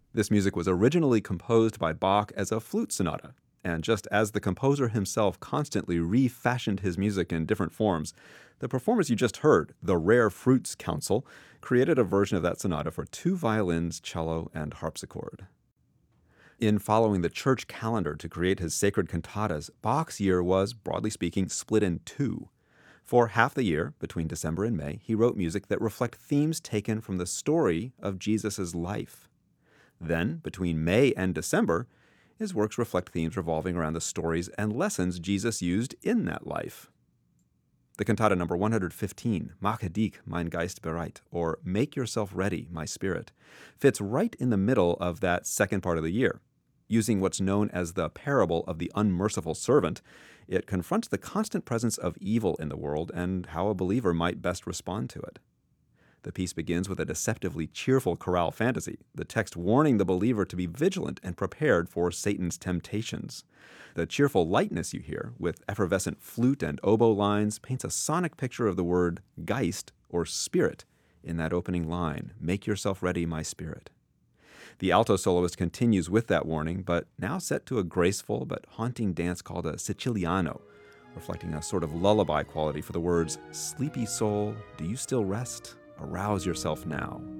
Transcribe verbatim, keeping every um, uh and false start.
This music was originally composed by Bach as a flute sonata, and just as the composer himself constantly refashioned his music in different forms, the performance you just heard, the Rare Fruits Council, created a version of that sonata for two violins, cello, and harpsichord. In following the church calendar to create his sacred cantatas, Bach's year was, broadly speaking, split in two. For half the year, between December and May, he wrote music that reflect themes taken from the story of Jesus' life. Then, between May and December, his works reflect themes revolving around the stories and lessons Jesus used in that life. The cantata number one hundred fifteen, Mache dich, mein Geist bereit, or Make Yourself Ready, My Spirit, fits right in the middle of that second part of the year. Using what's known as the parable of the unmerciful servant, it confronts the constant presence of evil in the world and how a believer might best respond to it. The piece begins with a deceptively cheerful chorale fantasy, the text warning the believer to be vigilant and prepared for Satan's temptations. The cheerful lightness you hear, with effervescent flute and oboe lines, paints a sonic picture of the word Geist, or spirit, in that opening line, Make Yourself Ready, My Spirit. The alto soloist continues with that warning, but now set to a graceful but haunting dance called a Siciliano, reflecting a sort of lullaby quality for the words, Sleepy soul, do you still rest? Arouse yourself now.